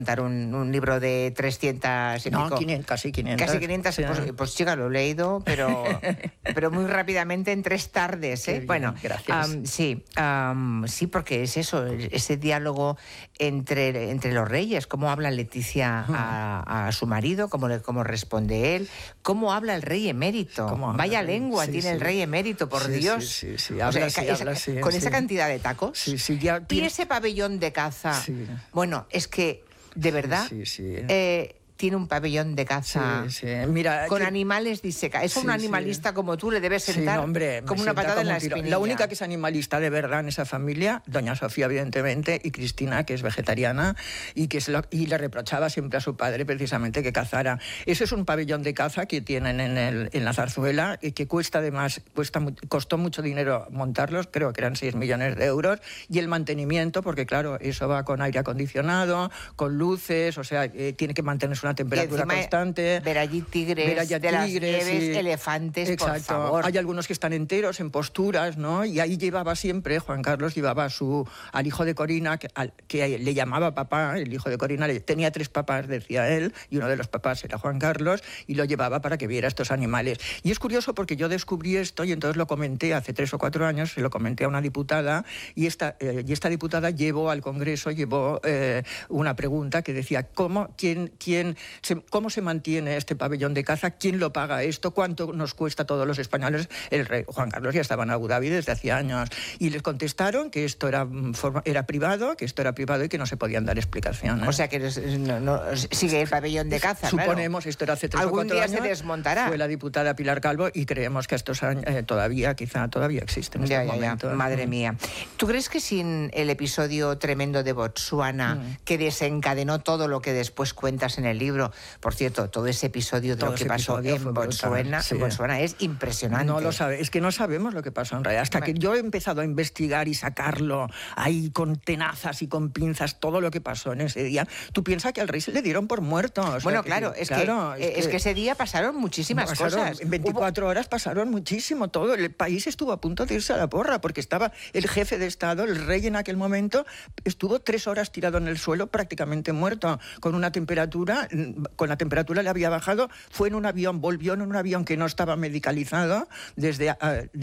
un libro de 300 y No, pico. 500, casi 500. Casi 500, Sí. pues chica, lo he leído, pero muy rápidamente en 3 tardes, ¿eh? Qué bien, Bueno, gracias. sí, porque es eso, ese diálogo entre los reyes, cómo habla Leticia a su marido, cómo responde él, cómo habla el rey emérito. Vaya lengua tiene el rey emérito, por Dios. Sí. O sea, Habla así, con esa cantidad de tacos. Sí, ya Y ese pabellón de caza. Sí. Bueno, es que, de verdad, Sí. tiene un pabellón de caza Mira, con animales disecados. Un animalista como tú le debes sentar como una patada en la espinilla. La única que es animalista de verdad en esa familia, doña Sofía, evidentemente, y Cristina, que es vegetariana, y le reprochaba siempre a su padre precisamente que cazara. Ese es un pabellón de caza que tienen en la Zarzuela y que costó mucho dinero montarlos, creo que eran 6 millones de euros, y el mantenimiento, porque claro, eso va con aire acondicionado, con luces, o sea, tiene que mantenerse una temperatura constante. Ver allí tigres, las nieves, elefantes, exacto. Por favor. Hay algunos que están enteros, en posturas, ¿no? Y ahí llevaba siempre, Juan Carlos llevaba al hijo de Corina, que le llamaba papá, el hijo de Corina tenía 3 papás, decía él, y uno de los papás era Juan Carlos, y lo llevaba para que viera estos animales. Y es curioso porque yo descubrí esto, y entonces lo comenté hace 3 o 4 años, se lo comenté a una diputada, y esta diputada llevó al Congreso una pregunta que decía, ¿cómo se mantiene este pabellón de caza? ¿Quién lo paga esto? ¿Cuánto nos cuesta a todos los españoles? El rey Juan Carlos ya estaba en Abu Dhabi desde hacía años. Y les contestaron que esto era privado, y que no se podían dar explicaciones. O sea que sigue el pabellón de caza, Suponemos, esto era hace 3 o 4 años. Algún día se desmontará. Fue la diputada Pilar Calvo y creemos que estos años todavía existe en este momento. Madre mía. ¿Tú crees que sin el episodio tremendo de Botsuana, que desencadenó todo lo que después cuentas en el libro, por cierto, todo ese episodio de lo que pasó en Botsuana es impresionante. No lo sabe, es que no sabemos lo que pasó en realidad. Hasta que yo he empezado a investigar y sacarlo ahí con tenazas y con pinzas todo lo que pasó en ese día, tú piensas que al rey se le dieron por muerto. O sea, bueno, claro, es que ese día pasaron muchísimas cosas. En 24 horas pasaron muchísimo todo. El país estuvo a punto de irse a la porra porque estaba el jefe de Estado, el rey en aquel momento, estuvo 3 horas tirado en el suelo prácticamente muerto, con la temperatura le había bajado, fue en un avión, volvió en un avión que no estaba medicalizado desde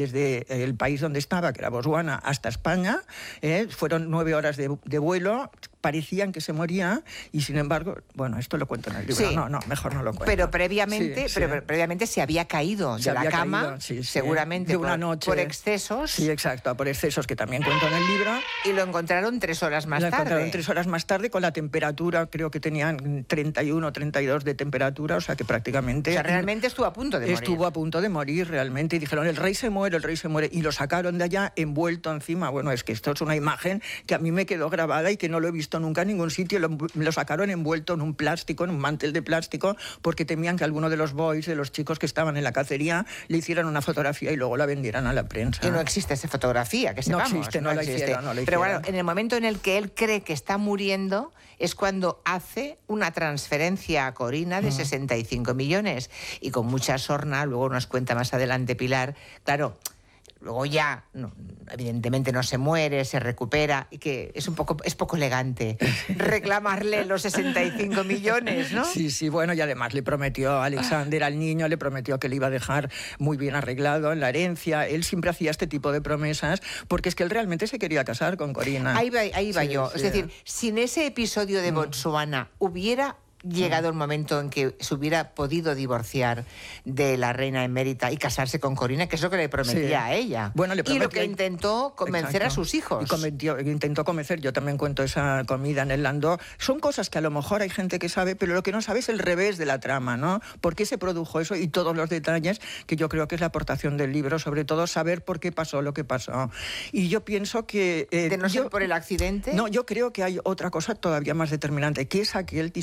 el país donde estaba, que era Botswana, hasta España, fueron 9 horas de vuelo, parecían que se moría y sin embargo, bueno, esto lo cuento en el libro, no, mejor no lo cuento. Pero previamente se había caído de la cama, seguramente de una noche, por excesos. Sí, exacto, por excesos que también cuento en el libro. Y lo encontraron 3 horas más tarde. Lo encontraron 3 horas más tarde con la temperatura, creo que tenían 31, 32 de temperatura, o sea que prácticamente... O sea, realmente estuvo a punto de morir. Estuvo a punto de morir realmente y dijeron, el rey se muere, y lo sacaron de allá envuelto encima. Bueno, es que esto es una imagen que a mí me quedó grabada y que no lo he visto nunca en ningún sitio. Lo sacaron envuelto en un plástico, en un mantel de plástico, porque temían que alguno de los boys, de los chicos que estaban en la cacería, le hicieran una fotografía y luego la vendieran a la prensa. Y no existe esa fotografía, que sepamos. No existe, no la hicieron. Pero bueno, en el momento en el que él cree que está muriendo es cuando hace una transferencia a Corina de 65 millones. Y con mucha sorna, luego nos cuenta más adelante Pilar, claro... Luego ya, evidentemente no se muere, se recupera, y que es poco elegante reclamarle los 65 millones, ¿no? Sí, bueno, y además le prometió a Alexander, al niño, le prometió que le iba a dejar muy bien arreglado en la herencia. Él siempre hacía este tipo de promesas, porque es que él realmente se quería casar con Corina. Ahí va yo. Es decir, sin ese episodio de Botsuana hubiera llegado el momento en que se hubiera podido divorciar de la reina emérita y casarse con Corina, que es lo que le prometía a ella. Bueno, le prometió, y lo que intentó convencer a sus hijos. Y intentó convencer, yo también cuento esa comida en el Landó. Son cosas que a lo mejor hay gente que sabe, pero lo que no sabe es el revés de la trama, ¿no? ¿Por qué se produjo eso? Y todos los detalles, que yo creo que es la aportación del libro, sobre todo saber por qué pasó lo que pasó. Y yo pienso que... ¿De no ser por el accidente? No, yo creo que hay otra cosa todavía más determinante, que es aquel discurso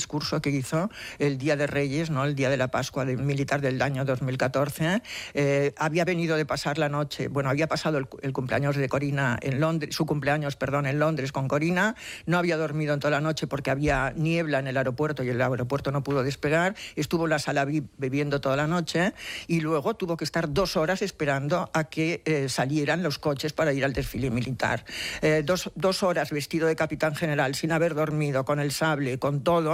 que hizo el Día de Reyes, ¿no? El Día de la Pascua militar del año 2014. Había venido de pasar la noche, bueno, había pasado el cumpleaños de Corina en Londres, su cumpleaños, perdón, en Londres con Corina, no había dormido en toda la noche porque había niebla en el aeropuerto y el aeropuerto no pudo despegar, estuvo en la sala VIP bebiendo toda la noche y luego tuvo que estar 2 horas esperando a que salieran los coches para ir al desfile militar. 2 horas vestido de capitán general, sin haber dormido, con el sable, con todo.